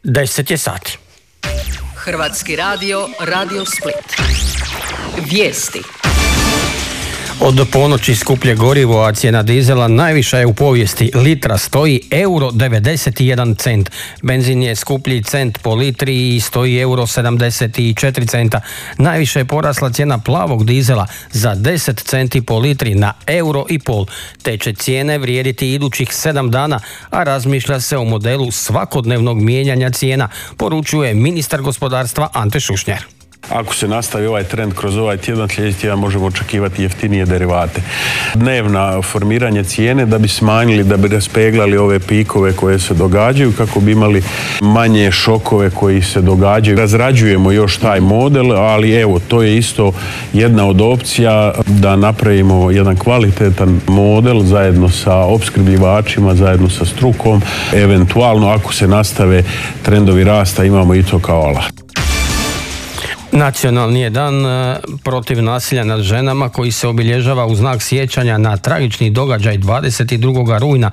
10 je sati. Hrvatski radio, Radio Split. Vijesti. Od ponoći skuplje gorivo, a cijena dizela najviša je u povijesti. Litra stoji €91. Benzin je skuplji cent po litri i stoji €74. Najviše je porasla cijena plavog dizela za 10 centi po litri na €1,5. Te će cijene vrijediti idućih 7 dana, a razmišlja se o modelu svakodnevnog mijenjanja cijena, poručuje ministar gospodarstva Ante Šušnjar. Ako se nastavi ovaj trend kroz ovaj tjedan, sljedeći tjedan možemo očekivati jeftinije derivate. Dnevna formiranje cijene da bi smanjili, da bi raspeglali ove pikove koje se događaju, kako bi imali manje šokove koji se događaju. Razrađujemo još taj model, ali evo, to je isto jedna od opcija da napravimo jedan kvalitetan model zajedno sa opskrbljivačima, zajedno sa strukom. Eventualno, ako se nastave trendovi rasta, imamo i to kao alat. Nacionalni je dan protiv nasilja nad ženama koji se obilježava u znak sjećanja na tragični događaj 22. rujna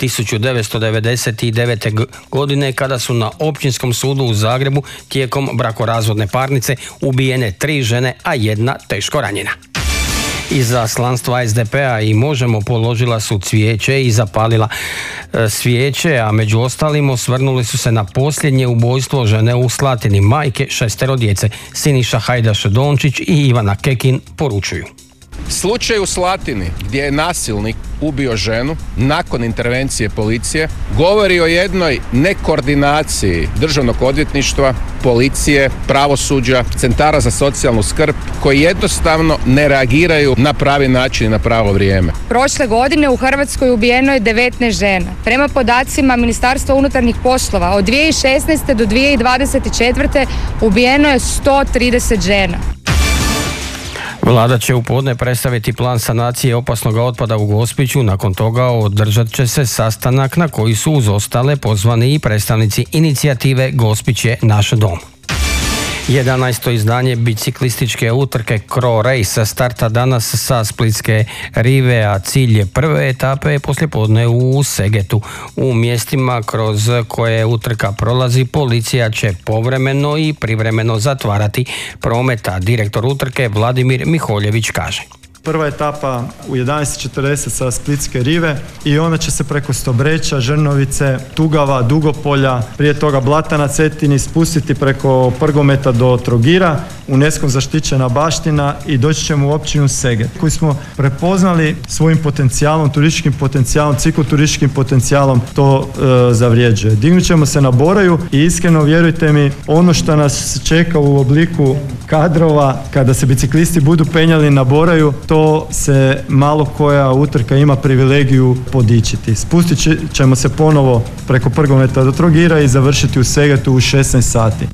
1999. godine kada su na Općinskom sudu u Zagrebu tijekom brakorazvodne parnice ubijene 3 žene, a 1 teško ranjena. Izaslanstva SDP-a i Možemo položila su cvijeće i zapalila svijeće, a među ostalim osvrnuli su se na posljednje ubojstvo žene u Slatini, majke 6 djece. Siniša Hajdaš-Dončić i Ivana Kekin poručuju. Slučaj u Slatini gdje je nasilnik ubio ženu nakon intervencije policije govori o jednoj nekoordinaciji državnog odvjetništva, policije, pravosuđa, centara za socijalnu skrb koji jednostavno ne reagiraju na pravi način i na pravo vrijeme. Prošle godine u Hrvatskoj ubijeno je 19 žena. Prema podacima Ministarstva unutarnjih poslova od 2016. do 2024. ubijeno je 130 žena. Vlada će u podne predstaviti plan sanacije opasnog otpada u Gospiću. Nakon toga održat će se sastanak na koji su uz ostale pozvani i predstavnici inicijative Gospić je naš dom. 11. izdanje biciklističke utrke Cro Race starta danas sa Splitske rive, a cilj je prve etape poslijepodne u Segetu. U mjestima kroz koje utrka prolazi policija će povremeno i privremeno zatvarati promet, a direktor utrke Vladimir Miholjević kaže. Prva etapa u 11:40 sa Splitske rive i ona će se preko Stobreća, Žrnovice, Tugava, Dugopolja, prije toga Blata na Cetini spustiti preko Prgometa do Trogira, UNESCO zaštićena baština i doći ćemo u općinu Seget koji smo prepoznali svojim potencijalom, turističkim potencijalom, cikloturističkim potencijalom to zavrijeđuje. Dignut ćemo se na Boraju i iskreno vjerujte mi, ono što nas čeka u obliku kadrova kada se biciklisti budu penjali na Boraju, to se malo koja utrka ima privilegiju podičiti. Spustit ćemo se ponovo preko Prgometa do Trogira i završiti u Segetu u 16 sati.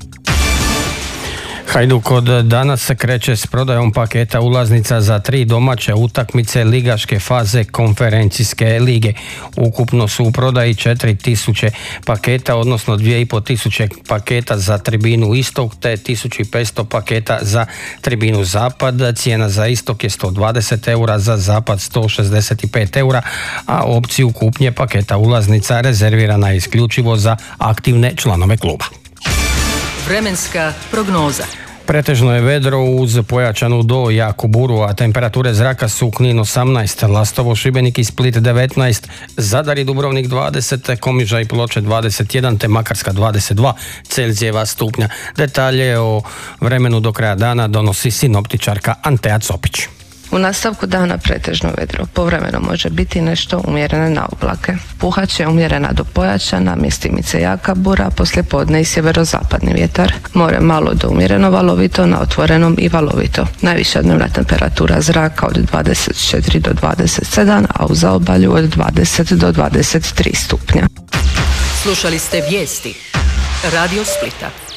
Hajduk od danas se kreće s prodajom paketa ulaznica za 3 domaće utakmice ligaške faze konferencijske lige. Ukupno su u prodaji 4000 paketa, odnosno 2500 paketa za tribinu Istok te 1500 paketa za tribinu Zapad. Cijena za Istok je €120, za Zapad €165, a opciju kupnje paketa ulaznica rezervirana je isključivo za aktivne članove kluba. Vremenska prognoza. Pretežno je vedro uz pojačanu do jaku buru, a temperature zraka su Knin 18, Lastovo, Šibenik i Split 19, Zadar i Dubrovnik 20, Komiža i Ploče 21, te Makarska 22 Celzijeva stupnja. Detalje o vremenu do kraja dana donosi sinoptičarka Antea Copić. U nastavku dana pretežno vedro, povremeno može biti nešto umjerene na oblake. Puhat će umjerena do pojačana, mjestimice jaka bura, poslijepodne i sjeverozapadni vjetar. More malo do umjereno valovito, na otvorenom i valovito. Najviša dnevna temperatura zraka od 24 do 27, a u zaobalju od 20 do 23 stupnja. Slušali ste vijesti Radio Splita.